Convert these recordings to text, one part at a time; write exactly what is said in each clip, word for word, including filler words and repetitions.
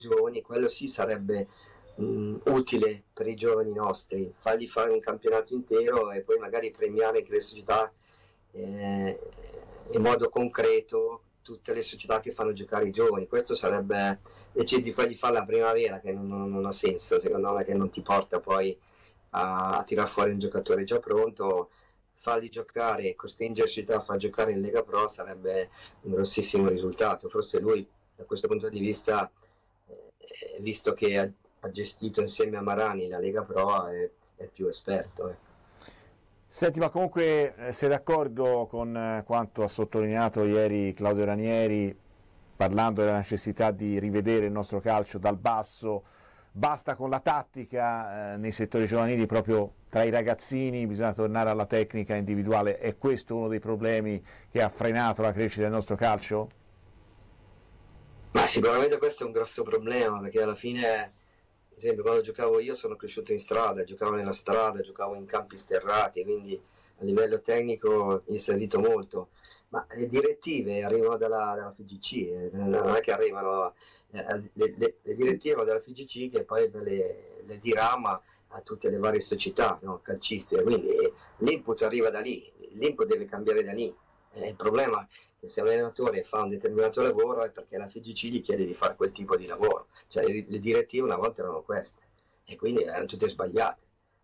giovani, quello sì sarebbe mh, utile per i giovani nostri, fargli fare un campionato intero e poi magari premiare anche le società eh, in modo concreto, tutte le società che fanno giocare i giovani. Questo sarebbe, invece di fargli fare la primavera, che non, non, non ha senso secondo me, che non ti porta poi a, a tirar fuori un giocatore già pronto. Farli giocare, costringere le società a far giocare in Lega Pro sarebbe un grossissimo risultato. Forse lui da questo punto di vista, eh, visto che ha, ha gestito insieme a Marani la Lega Pro, è, è più esperto. Eh. Senti, ma comunque eh, sei d'accordo con eh, quanto ha sottolineato ieri Claudio Ranieri, parlando della necessità di rivedere il nostro calcio dal basso? Basta con la tattica eh, nei settori giovanili, proprio tra i ragazzini bisogna tornare alla tecnica individuale. È questo uno dei problemi che ha frenato la crescita del nostro calcio? Ma sicuramente questo è un grosso problema, perché alla fine, ad esempio, quando giocavo io sono cresciuto in strada, giocavo nella strada, giocavo in campi sterrati, quindi a livello tecnico mi è servito molto. Ma le direttive arrivano dalla, dalla F G C, eh, non è che arrivano, eh, le, le, le direttive dalla F G C che poi le, le dirama a tutte le varie società, no, calcistiche, quindi eh, l'input arriva da lì, l'input deve cambiare da lì. Eh, il problema è che se un allenatore fa un determinato lavoro è perché la F G C gli chiede di fare quel tipo di lavoro, cioè le, le direttive una volta erano queste e quindi erano tutte sbagliate.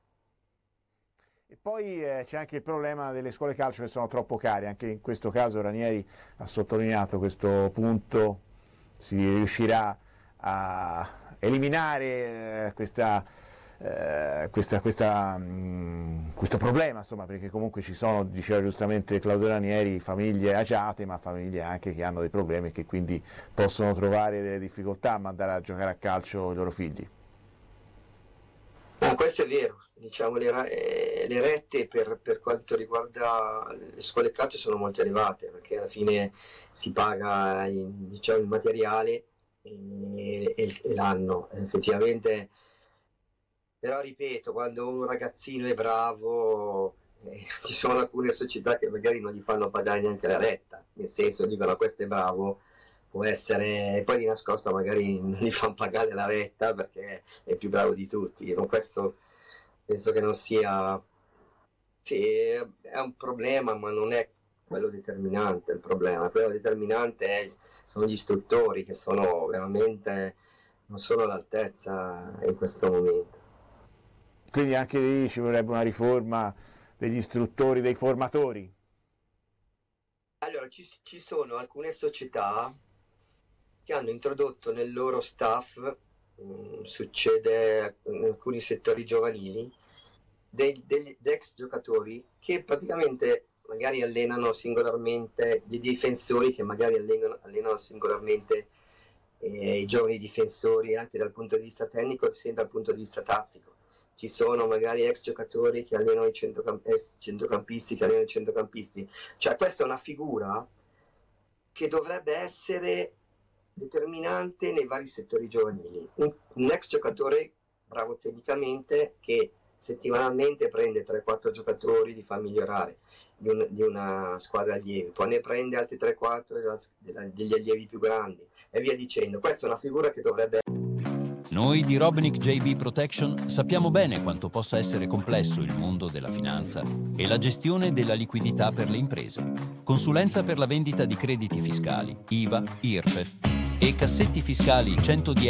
E poi eh, c'è anche il problema delle scuole calcio che sono troppo care, anche in questo caso Ranieri ha sottolineato questo punto, si riuscirà a eliminare eh, questa, eh, questa, questa, mh, questo problema, insomma, perché comunque ci sono, diceva giustamente Claudio Ranieri, famiglie agiate, ma famiglie anche che hanno dei problemi e che quindi possono trovare delle difficoltà a mandare a giocare a calcio i loro figli. Ah, questo è vero, diciamo, le, le rette per, per quanto riguarda le scuole calcio sono molto elevate, perché alla fine si paga il, diciamo, il materiale e, e, e l'anno, effettivamente. Però ripeto, quando un ragazzino è bravo, eh, ci sono alcune società che magari non gli fanno pagare neanche la retta, nel senso dicono questo è bravo, può essere, e poi di nascosto magari non gli fanno pagare la retta perché è più bravo di tutti. No, questo penso che non sia, sì, è un problema, ma non è quello determinante il problema. Quello determinante è, sono gli istruttori che sono veramente, non sono all'altezza in questo momento. Quindi anche lì ci vorrebbe una riforma degli istruttori, dei formatori. Allora, ci, ci sono alcune società che hanno introdotto nel loro staff, mh, succede in alcuni settori giovanili, dei, degli ex giocatori che praticamente magari allenano singolarmente, dei difensori che magari allenano, allenano singolarmente eh, i giovani difensori anche dal punto di vista tecnico sia dal punto di vista tattico. Ci sono magari ex giocatori che allenano i centrocamp- ex centrocampisti che allenano i centrocampisti. Cioè questa è una figura che dovrebbe essere determinante nei vari settori giovanili. Un, un ex giocatore bravo tecnicamente che settimanalmente prende tre quattro giocatori, li fa migliorare di, un, di una squadra allievi, poi ne prende altri tre quattro degli allievi più grandi e via dicendo. Questa è una figura che dovrebbe. Noi di Robinic J V Protection sappiamo bene quanto possa essere complesso il mondo della finanza e la gestione della liquidità per le imprese. Consulenza per la vendita di crediti fiscali, I V A, I R P E F e cassetti fiscali centodieci